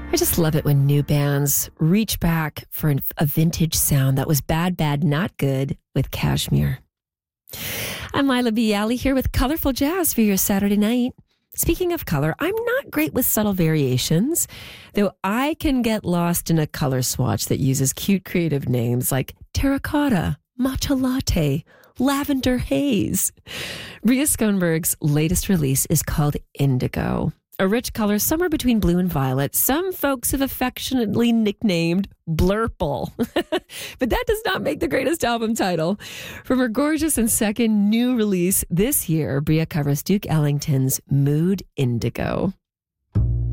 I just love it when new bands reach back for a vintage sound that was bad, not good with Kashmir. I'm Lila B. Alley here with Colorful Jazz for your Saturday night. Speaking of color, I'm not great with subtle variations, though I can get lost in a color swatch that uses cute creative names like terracotta, matcha latte, lavender haze. Bria Schoenberg's latest release is called Indigo, a rich color somewhere between blue and violet. Some folks have affectionately nicknamed Blurple. But that does not make the greatest album title. From her gorgeous and second new release this year, Bria covers Duke Ellington's Mood Indigo.